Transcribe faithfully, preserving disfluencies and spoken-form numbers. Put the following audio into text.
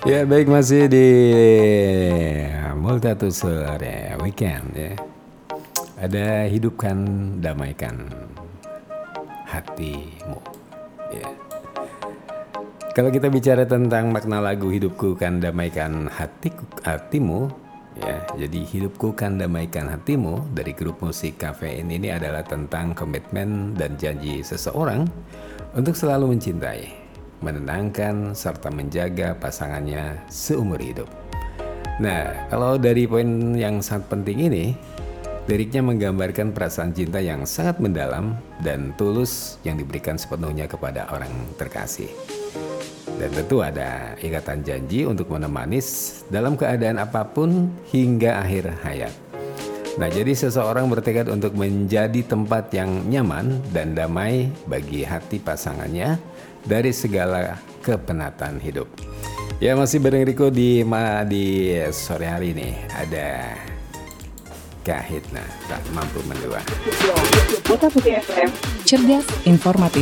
Ya baik, masih di Multatu Sore Weekend ya. Ada hidupkan, damaikan hatimu ya. Kalau kita bicara tentang makna lagu Hidupku Kan Damaikan Hatiku, Hatimu ya, jadi Hidupku Kan Damaikan Hatimu dari grup musik Kafein ini adalah tentang komitmen dan janji seseorang untuk selalu mencintai, menenangkan, serta menjaga pasangannya seumur hidup. Nah, kalau dari poin yang sangat penting ini, liriknya menggambarkan perasaan cinta yang sangat mendalam dan tulus yang diberikan sepenuhnya kepada orang terkasih. Dan tentu ada ikatan janji untuk menemani dalam keadaan apapun hingga akhir hayat. Nah, jadi seseorang bertekad untuk menjadi tempat yang nyaman dan damai bagi hati pasangannya dari segala kepenatan hidup. Ya, masih bareng Riko di ma di sore hari ini ada Kahitna Tak Mampu Mendua. Cerdas, informatif,